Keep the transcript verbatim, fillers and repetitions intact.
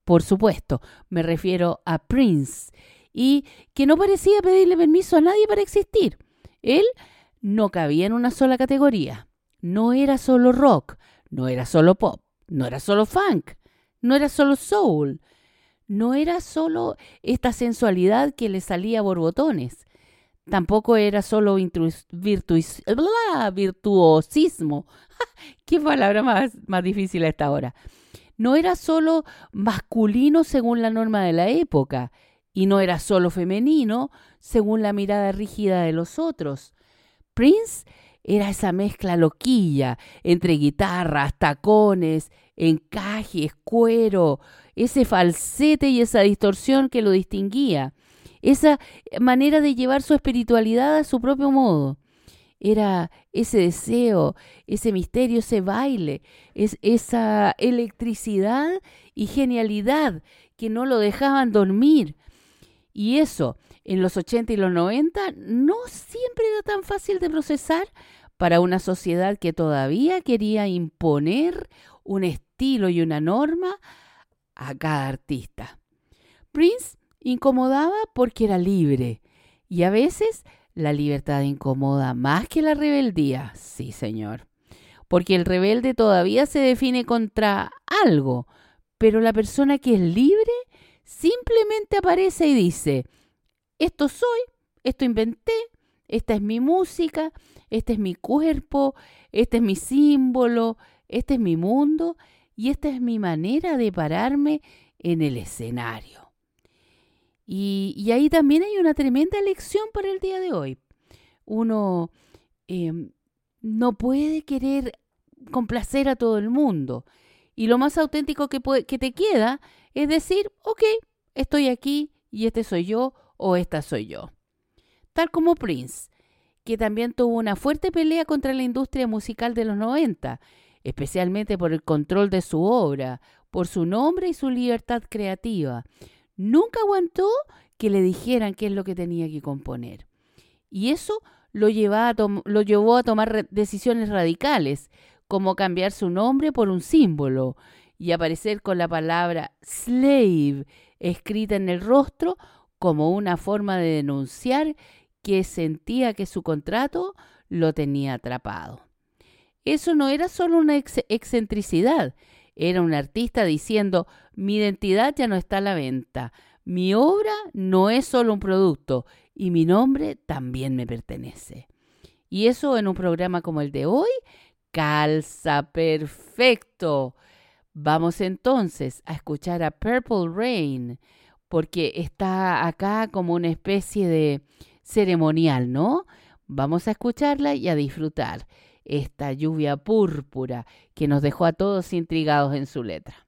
Por supuesto, me refiero a Prince, y que no parecía pedirle permiso a nadie para existir. Él no cabía en una sola categoría. No era solo rock, no era solo pop, no era solo funk, no era solo soul, no era solo esta sensualidad que le salía a borbotones. Tampoco era solo virtu- virtu- bla, virtuosismo. ¿Qué palabra más, más difícil a esta hora? No era solo masculino según la norma de la época, y no era solo femenino según la mirada rígida de los otros. Prince era esa mezcla loquilla entre guitarras, tacones, encajes, cuero, ese falsete y esa distorsión que lo distinguía, esa manera de llevar su espiritualidad a su propio modo. Era ese deseo, ese misterio, ese baile, es esa electricidad y genialidad que no lo dejaban dormir. Y eso, en los ochenta y los noventa, no siempre era tan fácil de procesar para una sociedad que todavía quería imponer un estilo y una norma a cada artista. Prince incomodaba porque era libre, y a veces la libertad incomoda más que la rebeldía, sí señor, porque el rebelde todavía se define contra algo, pero la persona que es libre simplemente aparece y dice: esto soy, esto inventé, esta es mi música, este es mi cuerpo, este es mi símbolo, este es mi mundo y esta es mi manera de pararme en el escenario. Y, y ahí también hay una tremenda lección para el día de hoy. Uno eh, no puede querer complacer a todo el mundo. Y lo más auténtico que, puede, que te queda es decir: ok, estoy aquí y este soy yo o esta soy yo. Tal como Prince, que también tuvo una fuerte pelea contra la industria musical de los noventa, especialmente por el control de su obra, por su nombre y su libertad creativa. Nunca aguantó que le dijeran qué es lo que tenía que componer. Y eso lo, lleva a tom- lo llevó a tomar re- decisiones radicales, como cambiar su nombre por un símbolo y aparecer con la palabra slave escrita en el rostro como una forma de denunciar que sentía que su contrato lo tenía atrapado. Eso no era solo una ex- excentricidad, era un artista diciendo: mi identidad ya no está a la venta, mi obra no es solo un producto y mi nombre también me pertenece. Y eso en un programa como el de hoy calza perfecto. Vamos entonces a escuchar a Purple Rain, porque está acá como una especie de ceremonial, ¿no? Vamos a escucharla y a disfrutar esta lluvia púrpura que nos dejó a todos intrigados en su letra.